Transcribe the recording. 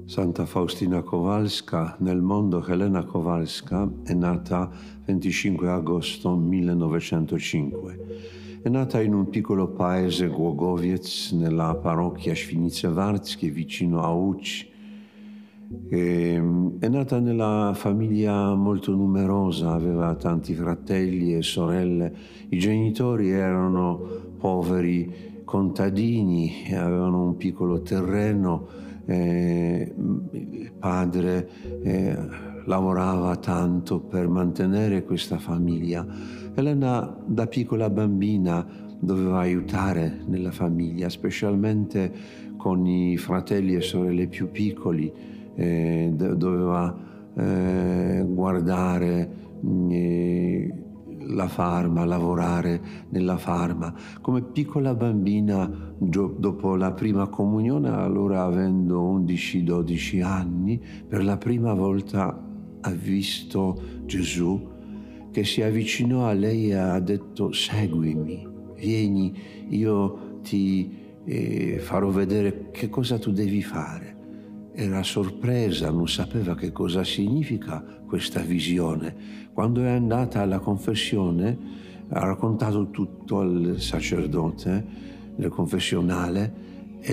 Santa Faustina Kowalska, nel mondo Helena Kowalska, è nata 25 agosto 1905. È nata in un piccolo paese Głogowiec, nella parrocchia Świnice-Warckie, vicino a Łódź. È nata nella famiglia molto numerosa, aveva tanti fratelli e sorelle. I genitori erano poveri contadini e avevano un piccolo terreno. Il padre lavorava tanto per mantenere questa famiglia. Elena da piccola bambina doveva aiutare nella famiglia, specialmente con i fratelli e sorelle più piccoli. Doveva guardare la farma, lavorare nella farma. Come piccola bambina, dopo la prima comunione, allora avendo 11-12 anni, per la prima volta ha visto Gesù che si avvicinò a lei e ha detto: seguimi, vieni, io ti farò vedere che cosa tu devi fare. Era sorpresa, non sapeva che cosa significa questa visione. Quando è andata alla confessione, ha raccontato tutto al sacerdote del confessionale